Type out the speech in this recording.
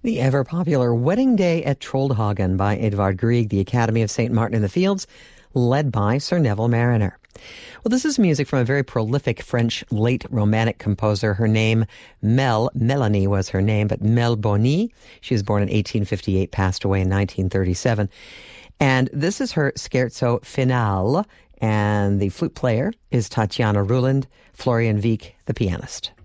The ever-popular Wedding Day at Troldhagen by Edvard Grieg, the Academy of St. Martin in the Fields, led by Sir Neville Marriner. Well, this is music from a very prolific French late Romantic composer. Her name, Melanie was her name, but Mel Boni. She was born in 1858, passed away in 1937. And this is her Scherzo Finale, and the flute player is Tatiana Ruland, Florian Wieck, the pianist.